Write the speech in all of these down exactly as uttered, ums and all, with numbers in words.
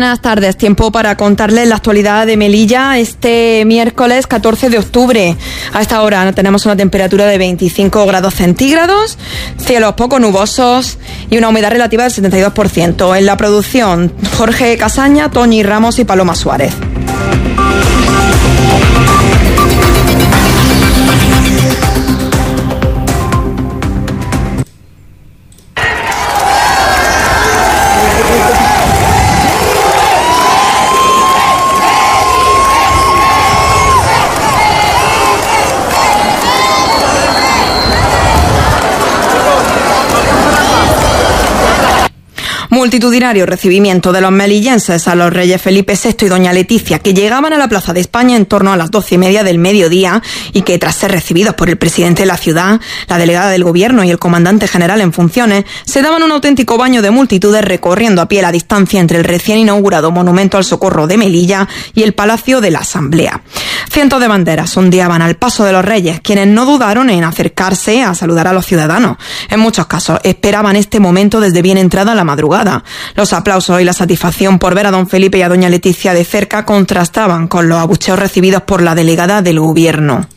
Buenas tardes. Tiempo para contarles la actualidad de Melilla este miércoles catorce de octubre. A esta hora tenemos una temperatura de veinticinco grados centígrados, cielos poco nubosos y una humedad relativa del setenta y dos por ciento. En la producción, Jorge Casaña, Toñi Ramos y Paloma Suárez. Multitudinario recibimiento de los melillenses a los reyes Felipe sexto y doña Leticia, que llegaban a la Plaza de España en torno a las doce y media del mediodía y que, tras ser recibidos por el presidente de la ciudad, la delegada del gobierno y el comandante general en funciones, se daban un auténtico baño de multitudes recorriendo a pie la distancia entre el recién inaugurado Monumento al Socorro de Melilla y el Palacio de la Asamblea. Cientos de banderas ondeaban al paso de los reyes, quienes no dudaron en acercarse a saludar a los ciudadanos. En muchos casos esperaban este momento desde bien entrada la madrugada. Los aplausos y la satisfacción por ver a don Felipe y a doña Leticia de cerca contrastaban con los abucheos recibidos por la delegada del gobierno.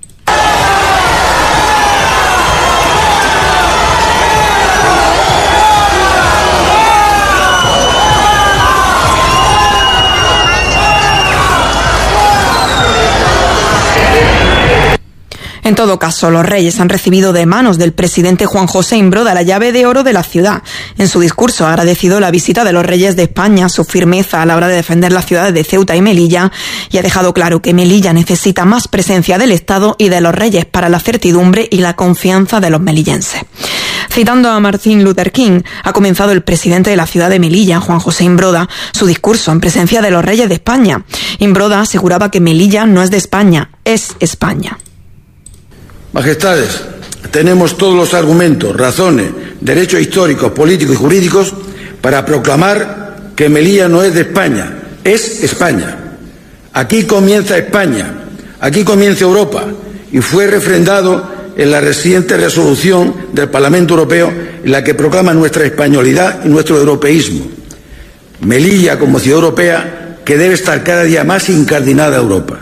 En todo caso, los reyes han recibido de manos del presidente Juan José Imbroda la llave de oro de la ciudad. En su discurso ha agradecido la visita de los reyes de España, su firmeza a la hora de defender las ciudades de Ceuta y Melilla, y ha dejado claro que Melilla necesita más presencia del Estado y de los reyes para la certidumbre y la confianza de los melillenses. Citando a Martin Luther King, ha comenzado el presidente de la ciudad de Melilla, Juan José Imbroda, su discurso en presencia de los reyes de España. Imbroda aseguraba que Melilla no es de España, es España. Majestades, tenemos todos los argumentos, razones, derechos históricos, políticos y jurídicos para proclamar que Melilla no es de España, es España. Aquí comienza España, aquí comienza Europa, y fue refrendado en la reciente resolución del Parlamento Europeo en la que proclama nuestra españolidad y nuestro europeísmo. Melilla, como ciudad europea, que debe estar cada día más incardinada a Europa.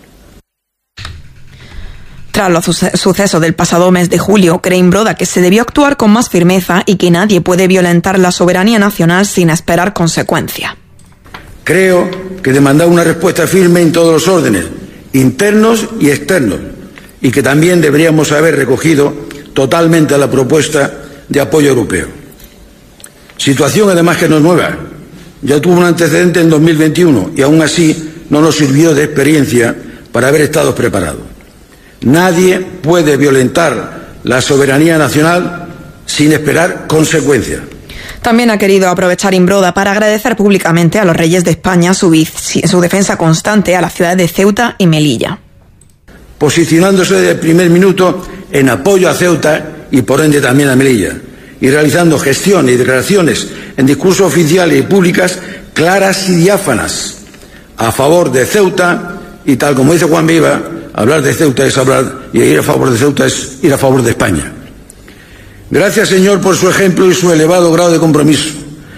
Tras los sucesos del pasado mes de julio, cree Imbroda que se debió actuar con más firmeza y que nadie puede violentar la soberanía nacional sin esperar consecuencias. Creo que demanda una respuesta firme en todos los órdenes, internos y externos, y que también deberíamos haber recogido totalmente la propuesta de apoyo europeo. Situación además que no es nueva. Ya tuvo un antecedente en dos mil veintiuno y aún así no nos sirvió de experiencia para haber estado preparados. Nadie puede violentar la soberanía nacional sin esperar consecuencias. También ha querido aprovechar Imbroda para agradecer públicamente a los reyes de España su, su defensa constante a las ciudades de Ceuta y Melilla. Posicionándose desde el primer minuto en apoyo a Ceuta y por ende también a Melilla, y realizando gestiones y declaraciones en discursos oficiales y públicas claras y diáfanas a favor de Ceuta, y tal como dice Juan Viva, hablar de Ceuta es hablar, y ir a favor de Ceuta es ir a favor de España. Gracias, Señor, por su ejemplo y su elevado grado de compromiso.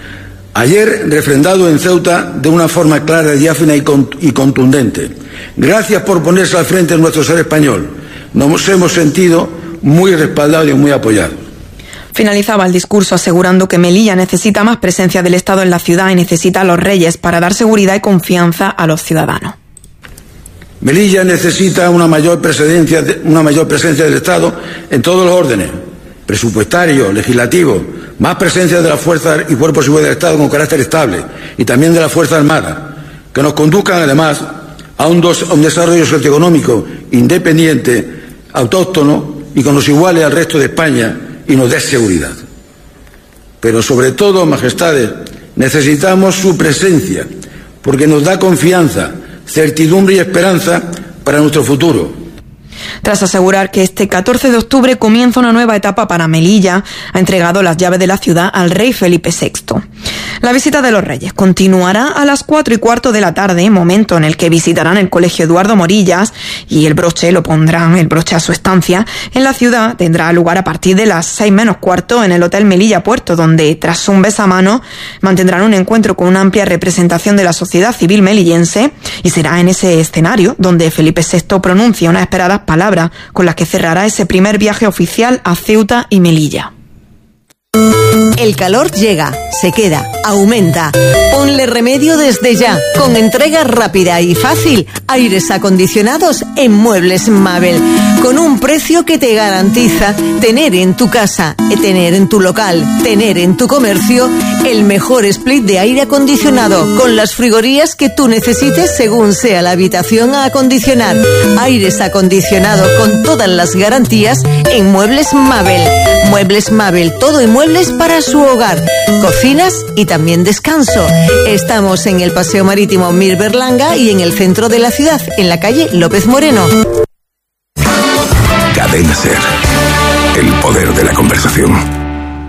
Ayer, refrendado en Ceuta de una forma clara, diáfana y, cont y contundente. Gracias por ponerse al frente de nuestro ser español. Nos hemos sentido muy respaldados y muy apoyados. Finalizaba el discurso asegurando que Melilla necesita más presencia del Estado en la ciudad y necesita a los reyes para dar seguridad y confianza a los ciudadanos. Melilla necesita una mayor presencia, una mayor presencia del Estado en todos los órdenes, presupuestario, legislativo, más presencia de las fuerzas y cuerpos y seguridad del Estado con carácter estable y también de las Fuerzas Armadas, que nos conduzcan además a un, dos, a un desarrollo socioeconómico independiente, autóctono y con los iguales al resto de España y nos dé seguridad. Pero sobre todo, majestades, necesitamos su presencia porque nos da confianza, certidumbre y esperanza para nuestro futuro. Tras asegurar que este catorce de octubre comienza una nueva etapa para Melilla, ha entregado las llaves de la ciudad al rey Felipe sexto. La visita de los Reyes continuará a las cuatro y cuarto de la tarde, momento en el que visitarán el Colegio Eduardo Morillas, y el broche lo pondrán, el broche a su estancia en la ciudad tendrá lugar a partir de las seis menos cuarto en el Hotel Melilla Puerto, donde tras un besamano mantendrán un encuentro con una amplia representación de la sociedad civil melillense, y será en ese escenario donde Felipe sexto pronuncia unas esperadas palabras con las que cerrará ese primer viaje oficial a Ceuta y Melilla. El calor llega, se queda, aumenta. Ponle remedio desde ya, con entrega rápida y fácil. Aires acondicionados en Muebles Mabel, con un precio que te garantiza tener en tu casa, tener en tu local, tener en tu comercio el mejor split de aire acondicionado, con las frigorías que tú necesites según sea la habitación a acondicionar. Aires acondicionados con todas las garantías en Muebles Mabel. Muebles Mabel, todo en muebles para su hogar, cocinas y también descanso. Estamos en el Paseo Marítimo Mir Berlanga y en el centro de la ciudad, en la calle López Moreno. Cadena Ser, el poder de la conversación.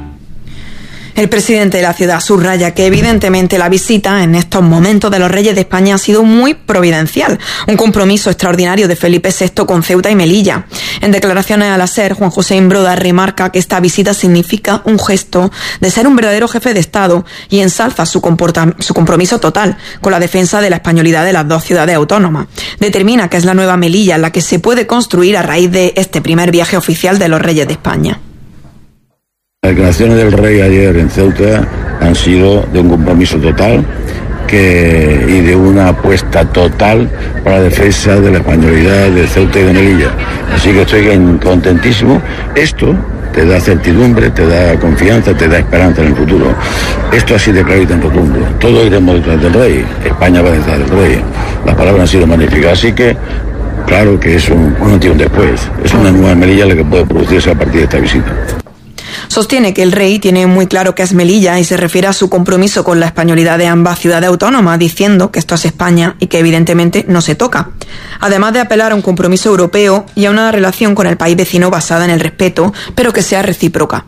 El presidente de la ciudad subraya que evidentemente la visita en estos momentos de los Reyes de España ha sido muy providencial, un compromiso extraordinario de Felipe sexto con Ceuta y Melilla. En declaraciones a la SER, Juan José Imbroda remarca que esta visita significa un gesto de ser un verdadero jefe de Estado y ensalza su, comporta- su compromiso total con la defensa de la españolidad de las dos ciudades autónomas. Determina que es la nueva Melilla la que se puede construir a raíz de este primer viaje oficial de los Reyes de España. Las declaraciones del rey ayer en Ceuta han sido de un compromiso total que, y de una apuesta total para la defensa de la españolidad de Ceuta y de Melilla. Así que estoy contentísimo. Esto te da certidumbre, te da confianza, te da esperanza en el futuro. Esto ha sido claro y tan rotundo. Todos iremos detrás del rey. España va detrás del rey. Las palabras han sido magníficas. Así que, claro que es un, un antes y un después. Es una nueva Melilla la que puede producirse a partir de esta visita. Sostiene que el rey tiene muy claro que es Melilla y se refiere a su compromiso con la españolidad de ambas ciudades autónomas, diciendo que esto es España y que evidentemente no se toca. Además de apelar a un compromiso europeo y a una relación con el país vecino basada en el respeto, pero que sea recíproca.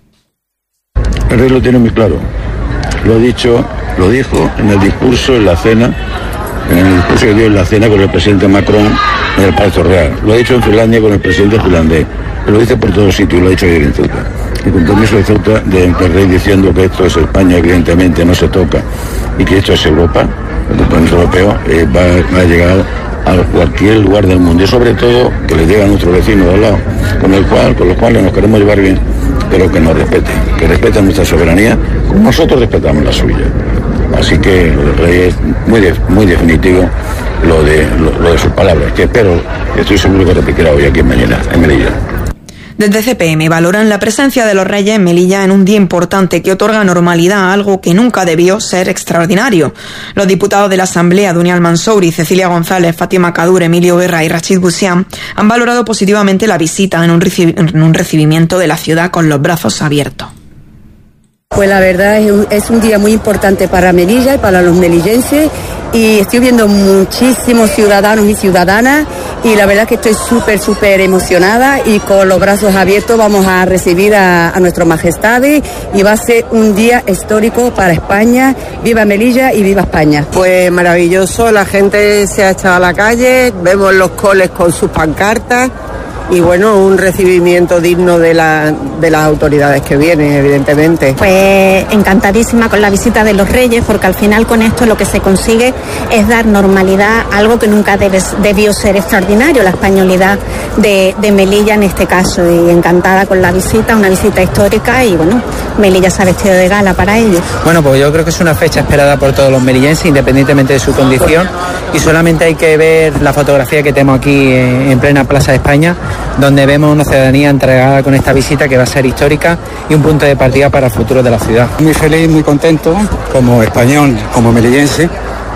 El rey lo tiene muy claro. Lo ha dicho, lo dijo en el discurso, en la cena, en el discurso que dio en la cena con el presidente Macron en el Palacio Real. Lo ha dicho en Finlandia con el presidente finlandés. Lo dice por todos sitios, lo ha dicho ayer en Ceuta. El compromiso de Ceuta del de rey diciendo que esto es España, evidentemente no se toca, y que esto es Europa, el compromiso europeo, eh, va, va a llegar a cualquier lugar del mundo, y sobre todo que le llegue a nuestro vecino de al lado, con el cual, con los cuales nos queremos llevar bien, pero que nos respeten, que respeten nuestra soberanía, como nosotros respetamos la suya. Así que lo del rey es muy, de, muy definitivo lo de, lo, lo de sus palabras, que espero, estoy seguro que repetirá hoy aquí en Melilla. En Melilla. Desde C P M valoran la presencia de los Reyes en Melilla en un día importante que otorga normalidad a algo que nunca debió ser extraordinario. Los diputados de la Asamblea, Duni Al-Mansouri, Cecilia González, Fátima Kadur, Emilio Guerra y Rachid Busian, han valorado positivamente la visita en un, reci- en un recibimiento de la ciudad con los brazos abiertos. Pues la verdad es un, es un día muy importante para Melilla y para los melillenses, y estoy viendo muchísimos ciudadanos y ciudadanas y la verdad que estoy súper, súper emocionada, y con los brazos abiertos vamos a recibir a, a nuestras majestades, y va a ser un día histórico para España. ¡Viva Melilla y viva España! Pues maravilloso, la gente se ha echado a la calle, vemos los coles con sus pancartas. Y bueno, un recibimiento digno de, la, de las autoridades que vienen, evidentemente. Pues encantadísima con la visita de los Reyes, porque al final con esto lo que se consigue es dar normalidad a algo que nunca debe, debió ser extraordinario, la españolidad de, de Melilla en este caso. Y encantada con la visita, una visita histórica, y bueno, Melilla se ha vestido de gala para ello. Bueno, pues yo creo que es una fecha esperada por todos los melillenses, independientemente de su condición, y solamente hay que ver la fotografía que tenemos aquí en, en plena Plaza de España, donde vemos una ciudadanía entregada con esta visita que va a ser histórica y un punto de partida para el futuro de la ciudad. Muy feliz, muy contento, como español, como melillense,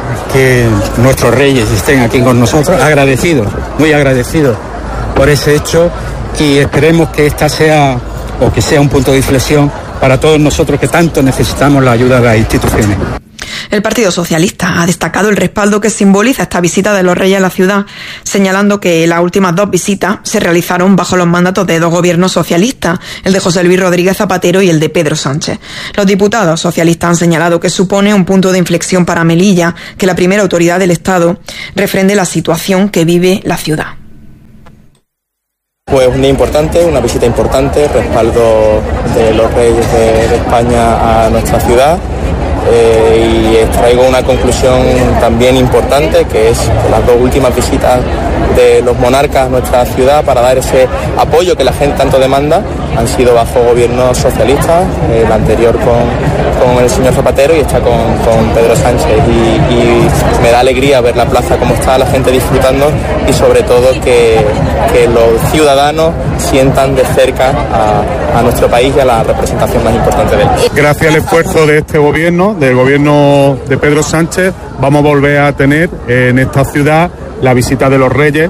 que nuestros reyes estén aquí con nosotros, agradecidos, muy agradecidos por ese hecho, y esperemos que esta sea, o que sea un punto de inflexión para todos nosotros que tanto necesitamos la ayuda de las instituciones. El Partido Socialista ha destacado el respaldo que simboliza esta visita de los Reyes a la ciudad, señalando que las últimas dos visitas se realizaron bajo los mandatos de dos gobiernos socialistas, el de José Luis Rodríguez Zapatero y el de Pedro Sánchez. Los diputados socialistas han señalado que supone un punto de inflexión para Melilla, que la primera autoridad del Estado refrende la situación que vive la ciudad. Pues un día importante, una visita importante, respaldo de los Reyes de, de España a nuestra ciudad. Eh, y extraigo una conclusión también importante, que es que las dos últimas visitas de los monarcas a nuestra ciudad para dar ese apoyo que la gente tanto demanda han sido bajo gobiernos socialistas, el anterior con, con el señor Zapatero y está con, con Pedro Sánchez, y, y me da alegría ver la plaza como está, la gente disfrutando y sobre todo que, que los ciudadanos sientan de cerca a, a nuestro país y a la representación más importante de él. Gracias al esfuerzo de este gobierno, del gobierno de Pedro Sánchez, vamos a volver a tener en esta ciudad la visita de los Reyes,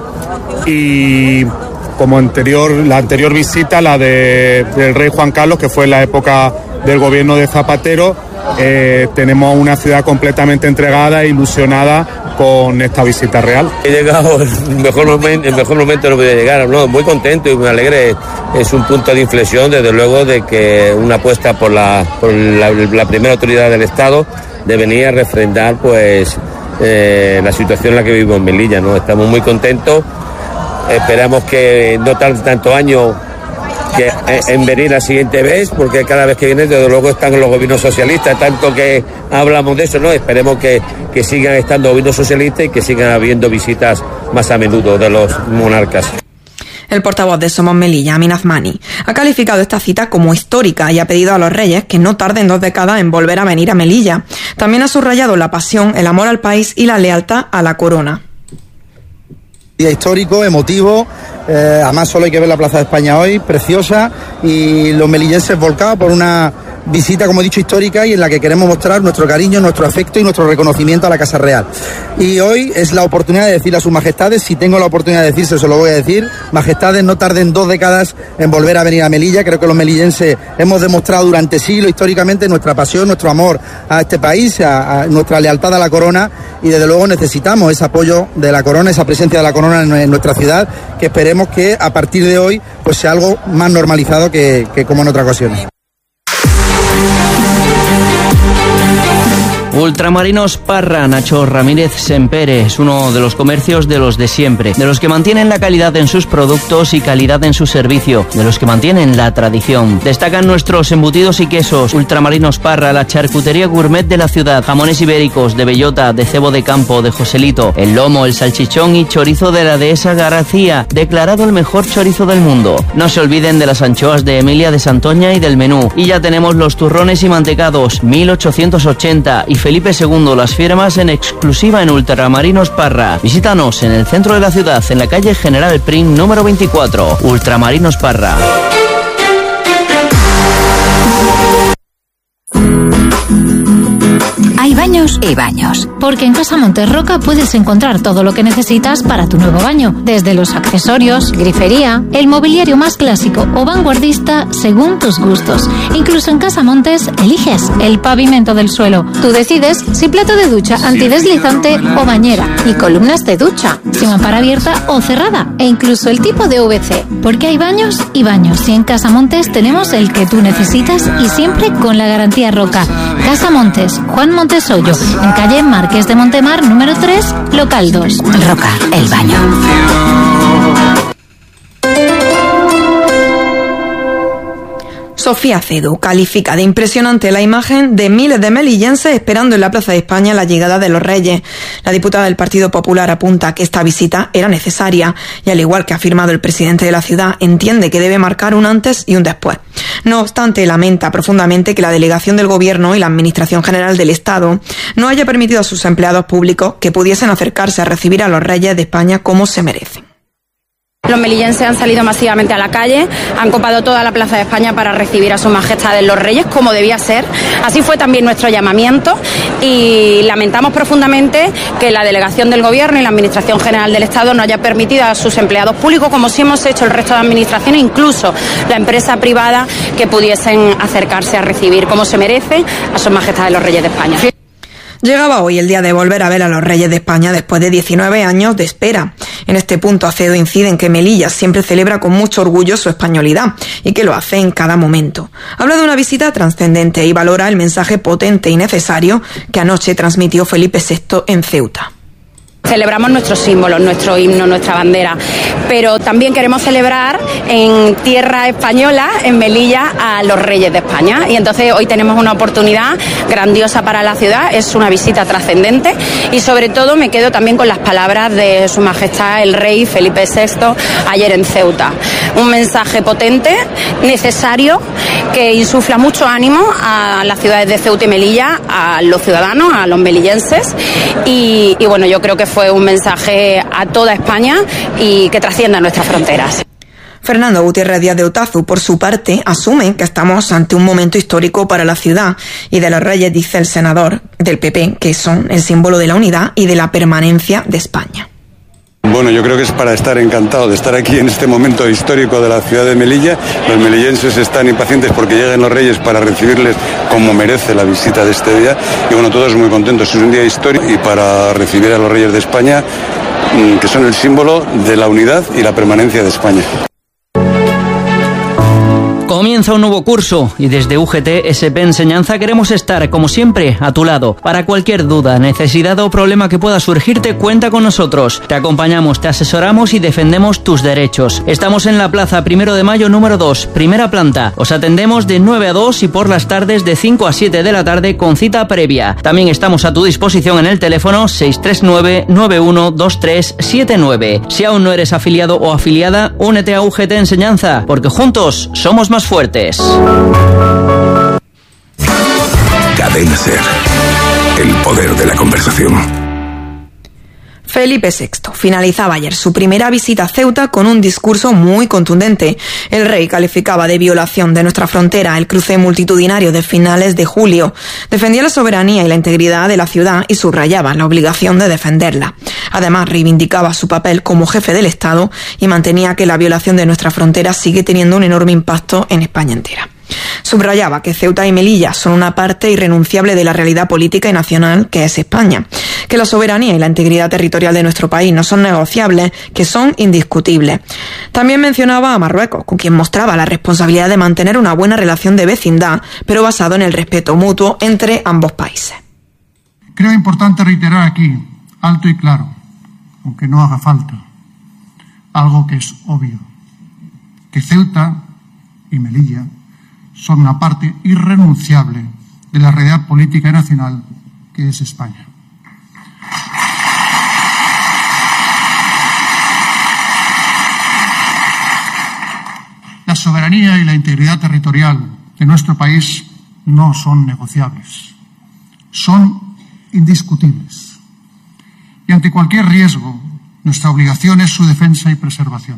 y como anterior, la anterior visita, la de, del rey Juan Carlos, que fue en la época del gobierno de Zapatero, eh, tenemos una ciudad completamente entregada e ilusionada con esta visita real. He llegado el mejor momento, el mejor momento no podía llegar, no, muy contento y muy alegre. Es un punto de inflexión, desde luego, de que una apuesta por la, por la, la primera autoridad del Estado de venir a refrendar, pues, eh, la situación en la que vivimos en Melilla, ¿no? Estamos muy contentos. Esperamos que no tarde tanto años que en venir la siguiente vez, porque cada vez que viene, desde luego, están los gobiernos socialistas, tanto que hablamos de eso, ¿no? Esperemos que, que sigan estando gobiernos socialistas y que sigan habiendo visitas más a menudo de los monarcas. El portavoz de Somos Melilla, Amin Azmani, ha calificado esta cita como histórica y ha pedido a los Reyes que no tarden dos décadas en volver a venir a Melilla. También ha subrayado la pasión, el amor al país y la lealtad a la corona. Día histórico, emotivo, eh, además solo hay que ver la Plaza de España hoy, preciosa, y los melillenses volcados por una visita, como he dicho, histórica, y en la que queremos mostrar nuestro cariño, nuestro afecto y nuestro reconocimiento a la Casa Real. Y hoy es la oportunidad de decirle a sus majestades, si tengo la oportunidad de decirse, se lo voy a decir: majestades, no tarden dos décadas en volver a venir a Melilla. Creo que los melillenses hemos demostrado durante siglos, históricamente, nuestra pasión, nuestro amor a este país, a, a nuestra lealtad a la corona, y desde luego necesitamos ese apoyo de la corona, esa presencia de la corona en, en nuestra ciudad, que esperemos que a partir de hoy pues sea algo más normalizado que, que como en otras ocasiones. Ultramarinos Parra, Nacho Ramírez Sempere, es uno de los comercios de los de siempre, de los que mantienen la calidad en sus productos y calidad en su servicio, de los que mantienen la tradición. Destacan nuestros embutidos y quesos. Ultramarinos Parra, la charcutería gourmet de la ciudad, jamones ibéricos, de bellota, de cebo de campo, de Joselito, el lomo, el salchichón y chorizo de la dehesa García, declarado el mejor chorizo del mundo. No se olviden de las anchoas de Emilia de Santoña y del menú. Y ya tenemos los turrones y mantecados, mil ochocientos ochenta y Felipe segundo, las firmas en exclusiva en Ultramarinos Parra. Visítanos en el centro de la ciudad, en la calle General Prim número veinticuatro. Ultramarinos Parra. Hay baños y baños, porque en Casa Montes Roca puedes encontrar todo lo que necesitas para tu nuevo baño, desde los accesorios, grifería, el mobiliario más clásico o vanguardista según tus gustos. Incluso en Casa Montes eliges el pavimento del suelo. Tú decides si plato de ducha antideslizante o bañera, y columnas de ducha, sin mampara abierta o cerrada, e incluso el tipo de U V C, porque hay baños y baños, y en Casa Montes tenemos el que tú necesitas y siempre con la garantía Roca. Casa Montes, Juan Montesoyo, en calle Marqués de Montemar, número tres, local dos. Roca, el baño. Sofía Cedo califica de impresionante la imagen de miles de melillenses esperando en la Plaza de España la llegada de los Reyes. La diputada del Partido Popular apunta que esta visita era necesaria y, al igual que ha afirmado el presidente de la ciudad, entiende que debe marcar un antes y un después. No obstante, lamenta profundamente que la delegación del Gobierno y la Administración General del Estado no haya permitido a sus empleados públicos que pudiesen acercarse a recibir a los Reyes de España como se merecen. Los melillenses han salido masivamente a la calle, han copado toda la Plaza de España para recibir a sus majestades los Reyes, como debía ser. Así fue también nuestro llamamiento, y lamentamos profundamente que la delegación del Gobierno y la Administración General del Estado no haya permitido a sus empleados públicos, como sí hemos hecho el resto de administraciones, incluso la empresa privada, que pudiesen acercarse a recibir como se merece a sus majestades los Reyes de España. Llegaba hoy el día de volver a ver a los Reyes de España después de diecinueve años de espera. En este punto Acedo incide en que Melilla siempre celebra con mucho orgullo su españolidad y que lo hace en cada momento. Habla de una visita trascendente y valora el mensaje potente y necesario que anoche transmitió Felipe sexto en Ceuta. Celebramos nuestros símbolos, nuestro himno, nuestra bandera, pero también queremos celebrar en tierra española, en Melilla, a los Reyes de España. Y entonces hoy tenemos una oportunidad grandiosa para la ciudad, es una visita trascendente y sobre todo me quedo también con las palabras de Su Majestad el Rey Felipe sexto ayer en Ceuta. Un mensaje potente, necesario, que insufla mucho ánimo a las ciudades de Ceuta y Melilla, a los ciudadanos, a los melillenses y, y bueno, yo creo que fue un mensaje a toda España y que trascienda nuestras fronteras. Fernando Gutiérrez Díaz de Otazu, por su parte, asume que estamos ante un momento histórico para la ciudad y de los Reyes, dice el senador del P P, que son el símbolo de la unidad y de la permanencia de España. Bueno, yo creo que es para estar encantado de estar aquí en este momento histórico de la ciudad de Melilla. Los melillenses están impacientes porque lleguen los Reyes para recibirles como merece la visita de este día. Y bueno, todos muy contentos. Es un día histórico y para recibir a los Reyes de España, que son el símbolo de la unidad y la permanencia de España. Comienza un nuevo curso y desde U G T S P Enseñanza queremos estar, como siempre, a tu lado. Para cualquier duda, necesidad o problema que pueda surgirte, cuenta con nosotros. Te acompañamos, te asesoramos y defendemos tus derechos. Estamos en la Plaza Primero de Mayo número dos, primera planta. Os atendemos de nueve a dos y por las tardes de cinco a siete de la tarde con cita previa. También estamos a tu disposición en el teléfono seis tres nueve, nueve uno dos tres siete nueve. Si aún no eres afiliado o afiliada, únete a U G T Enseñanza, porque juntos somos más fuertes. Cadena Ser. El poder de la conversación. Felipe sexto finalizaba ayer su primera visita a Ceuta con un discurso muy contundente. El rey calificaba de violación de nuestra frontera el cruce multitudinario de finales de julio. Defendía la soberanía y la integridad de la ciudad y subrayaba la obligación de defenderla. Además, reivindicaba su papel como jefe del Estado y mantenía que la violación de nuestra frontera sigue teniendo un enorme impacto en España entera. Subrayaba que Ceuta y Melilla son una parte irrenunciable de la realidad política y nacional que es España, que la soberanía y la integridad territorial de nuestro país no son negociables, que son indiscutibles. También mencionaba a Marruecos, con quien mostraba la responsabilidad de mantener una buena relación de vecindad, pero basado en el respeto mutuo entre ambos países. Creo importante reiterar aquí, alto y claro, aunque no haga falta, algo que es obvio, que Ceuta y Melilla son una parte irrenunciable de la realidad política y nacional que es España. La soberanía y la integridad territorial de nuestro país no son negociables, son indiscutibles. Y ante cualquier riesgo, nuestra obligación es su defensa y preservación.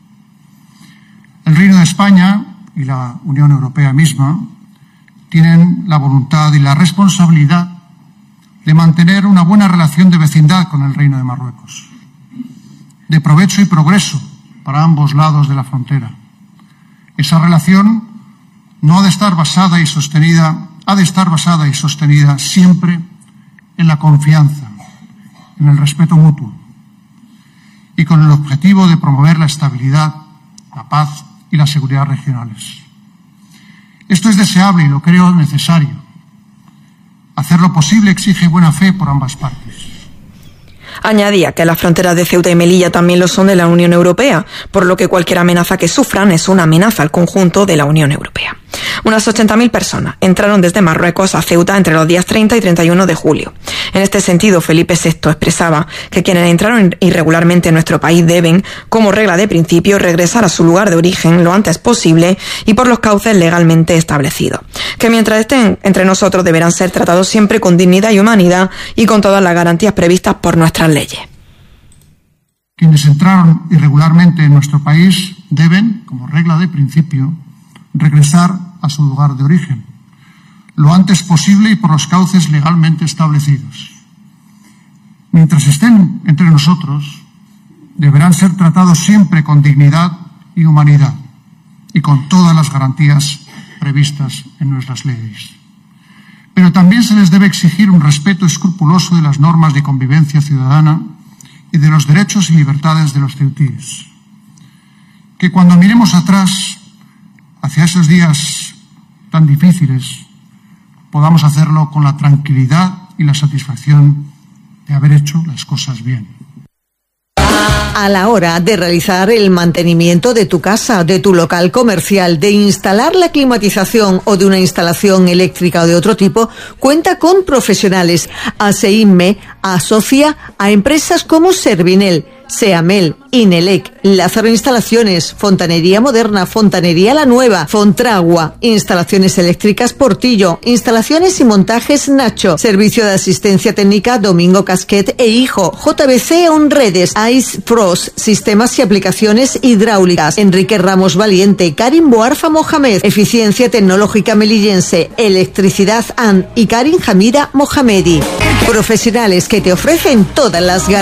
El Reino de España y la Unión Europea misma tienen la voluntad y la responsabilidad de mantener una buena relación de vecindad con el Reino de Marruecos, de provecho y progreso para ambos lados de la frontera. Esa relación no ha de estar basada y sostenida, ha de estar basada y sostenida siempre en la confianza, en el respeto mutuo y con el objetivo de promover la estabilidad, la paz y la seguridad regionales. Esto es deseable y lo creo necesario. Hacerlo posible exige buena fe por ambas partes. Añadía que las fronteras de Ceuta y Melilla también lo son de la Unión Europea, por lo que cualquier amenaza que sufran es una amenaza al conjunto de la Unión Europea. Unas ochenta mil personas entraron desde Marruecos a Ceuta entre los días treinta y treinta y uno de julio. En este sentido, Felipe sexto expresaba que quienes entraron irregularmente en nuestro país deben, como regla de principio, regresar a su lugar de origen lo antes posible y por los cauces legalmente establecidos. Que mientras estén entre nosotros deberán ser tratados siempre con dignidad y humanidad y con todas las garantías previstas por nuestras leyes. Quienes entraron irregularmente en nuestro país deben, como regla de principio, regresar a su lugar de origen, lo antes posible y por los cauces legalmente establecidos. Mientras estén entre nosotros, deberán ser tratados siempre con dignidad y humanidad y con todas las garantías previstas en nuestras leyes. Pero también se les debe exigir un respeto escrupuloso de las normas de convivencia ciudadana y de los derechos y libertades de los ceutíes. Que cuando miremos atrás, hacia esos días tan difíciles, podamos hacerlo con la tranquilidad y la satisfacción de haber hecho las cosas bien. A la hora de realizar el mantenimiento de tu casa, de tu local comercial, de instalar la climatización o de una instalación eléctrica o de otro tipo, cuenta con profesionales. ASEINME asocia a empresas como Servinel, Seamel, Inelec, Lázaro Instalaciones, Fontanería Moderna, Fontanería La Nueva, Fontragua, Instalaciones Eléctricas Portillo, Instalaciones y Montajes Nacho, Servicio de Asistencia Técnica Domingo Casquet e Hijo, J B C Onredes, Ice Frost, Sistemas y Aplicaciones Hidráulicas, Enrique Ramos Valiente, Karim Boarfa Mohamed, Eficiencia Tecnológica Melillense, Electricidad A N y Karim Hamida Mohamedi. Profesionales que te ofrecen todas las garantías.